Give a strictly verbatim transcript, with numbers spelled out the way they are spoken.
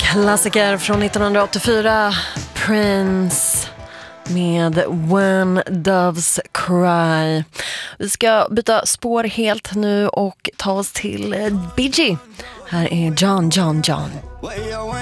Klassiker från nittonhundraåttiofyra, Prince med When Doves Cry. Vi ska byta spår helt nu och ta oss till Bee Gee. Här är John, John, John.